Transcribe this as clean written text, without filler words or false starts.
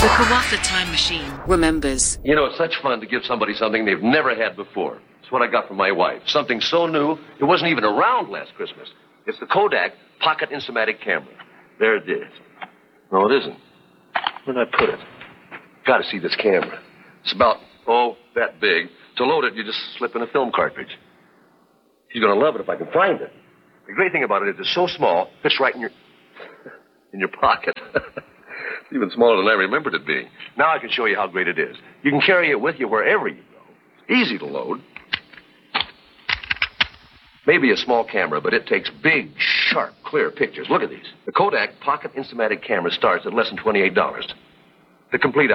The Kawasa Time Machine remembers. You know, it's such fun to give somebody something they've never had before. It's what I got from my wife. Something so new, it wasn't even around last Christmas. It's the Kodak Pocket Instamatic camera. There it is. No, it isn't. Where did I put it? Got to see this camera. It's about, that big. To load it, you just slip in a film cartridge. She's going to love it if I can find it. The great thing about it is it's so small, fits right in your pocket. It's even smaller than I remembered it being. Now I can show you how great it is. You can carry it with you wherever you go. Easy to load. Maybe a small camera, but it takes big, sharp, clear pictures. Look at these. The Kodak Pocket Instamatic camera starts at less than $28. The complete